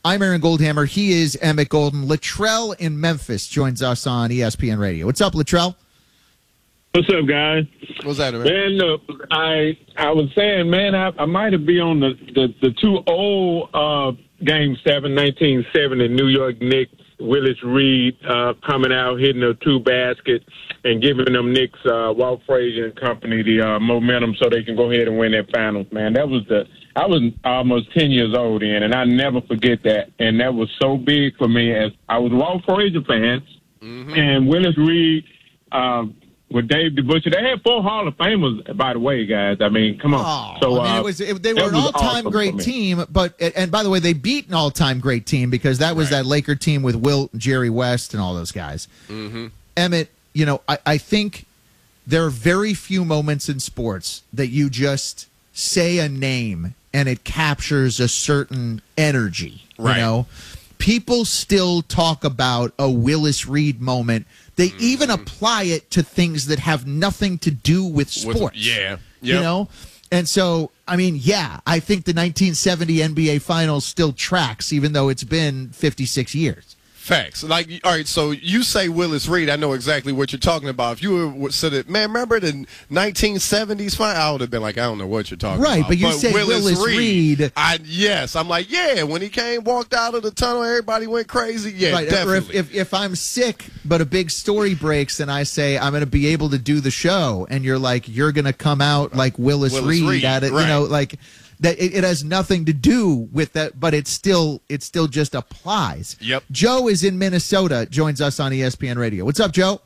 I'm Aaron Goldhammer. He is Emmett Golden. Latrell in Memphis joins us on ESPN Radio. What's up, Latrell? What's up, guys? What's that, man? Man, look, I was saying, man, I might have been on the two old Game 7, 1970 New York Knicks, Willis Reed coming out, hitting the two baskets and giving them Knicks, Walt Frazier and company, the momentum so they can go ahead and win their finals, man. I was almost 10 years old then, and I never forget that. And that was so big for me as I was a Walt Frazier fan. Mm-hmm. And Willis Reed with Dave DeBusschere. They had 4 Hall of Famers, by the way, guys. I mean, come on. They were an all-time great team, and by the way, they beat an all-time great team because that was that Laker team with Wilt and Jerry West and all those guys. Mm-hmm. Emmett, I think there are very few moments in sports that you just say a name and it captures a certain energy. Right. People still talk about a Willis Reed moment. They even apply it to things that have nothing to do with sports. And so, I mean, I think the 1970 NBA Finals still tracks, even though it's been 56 years. Facts. All right, so you say Willis Reed, I know exactly what you're talking about. If you said it, man, remember the 1970s final? I would have been like, I don't know what you're talking about. Right, but you say Willis Reed. Yes, I'm like, when he walked out of the tunnel, everybody went crazy. Yeah, right, definitely. Or if I'm sick, but a big story breaks, and I say I'm going to be able to do the show, and you're like, you're going to come out like Willis Reed at it, right. That it has nothing to do with that, but it still just applies. Yep. Joe is in Minnesota, joins us on ESPN Radio. What's up, Joe?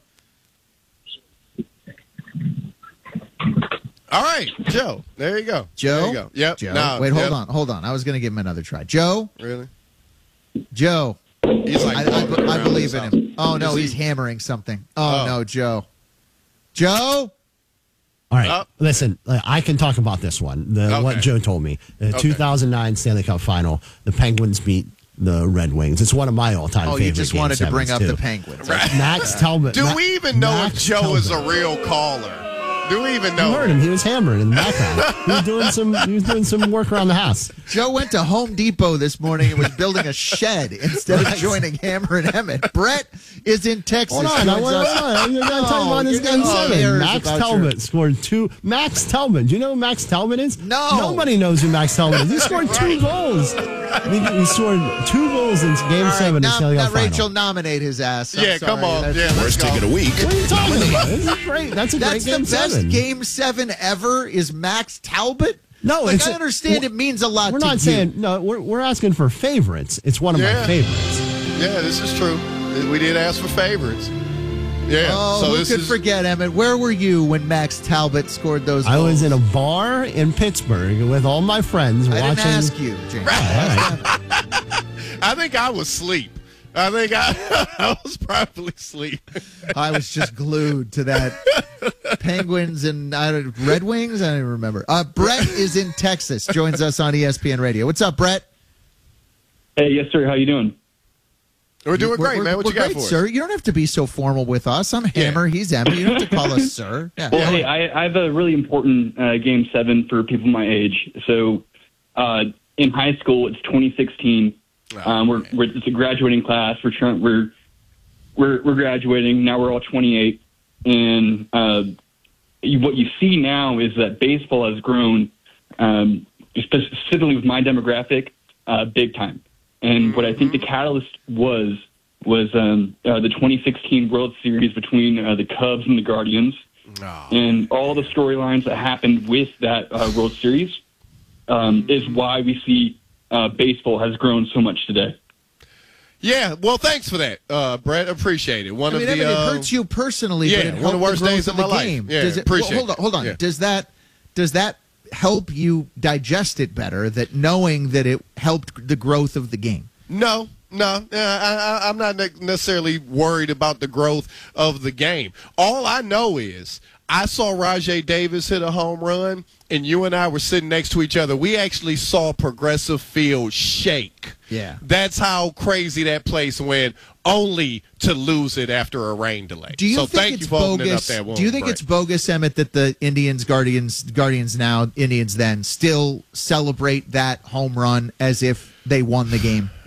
All right, Joe. There you go. Joe? There you go. Yep. Joe? Wait, hold on. I was going to give him another try. Joe? Really? Joe. He's like I believe in him. Oh, no, he's hammering something. Oh, no, Joe. Joe? All right, listen, I can talk about this one, what Joe told me. The 2009 Stanley Cup Final, the Penguins beat the Red Wings. It's one of my all-time favorite games. Oh, you just wanted to bring up the Penguins. Right. Max Talbot. Do we even know if Joe is a real caller? Do we even know? You heard him. He was hammering in the background. He was doing some work around the house. Joe went to Home Depot this morning and was building a shed instead of joining Hammer and Emmett. Brett is in Texas. Hold on. You got to tell him on this Game 7. Max Talbot scored 2. Max Talbot. Do you know who Max Talbot is? No. Nobody knows who Max Talbot is. He scored 2 goals. He scored 2 goals in Game 7 in Stanley Cup Final. Rachel, nominate his ass. Come on. Worst take of the week. What are you talking about? This is great. That's a great Game 7. That's the best Game 7 ever is Max Talbot? No, I understand it means a lot to you. We're not saying, no, we're asking for favorites. It's one of my favorites. Yeah, this is true. We did ask for favorites. Yeah. Oh, so who could forget, Emmett? Where were you when Max Talbot scored those goals? I was in a bar in Pittsburgh with all my friends watching. I didn't ask you, James. I think I was asleep. I think I was probably asleep. I was just glued to that Penguins and Red Wings. I don't even remember. Brett is in Texas. Joins us on ESPN Radio. What's up, Brett? Hey, yes, sir. How you doing? We're doing great, man. What you got for us? Sir, you don't have to be so formal with us. I'm Hammer. He's Emmett. You don't have to call us sir. Yeah. Well, hey, I have a really important Game 7 for people my age. So in high school, it's 2016. It's a graduating class. We're graduating now. We're all 28, and what you see now is that baseball has grown, specifically with my demographic, big time. And what I think the catalyst was the 2016 World Series between the Cubs and the Guardians, and all the storylines that happened with that World Series is why we see. Baseball has grown so much today. Yeah, well, thanks for that, Brett. Appreciate it. It hurts you personally, but it helped one of the worst days of my game. life. Yeah, appreciate it. Hold on. Yeah. Does that help you digest it better? That knowing that it helped the growth of the game? No. I'm not necessarily worried about the growth of the game. All I know is I saw Rajai Davis hit a home run, and you and I were sitting next to each other. We actually saw Progressive Field shake. Yeah. That's how crazy that place went, only to lose it after a rain delay. Do you think it's bogus? Do you think it's bogus, Emmett, that the Guardians now, Indians then, still celebrate that home run as if they won the game?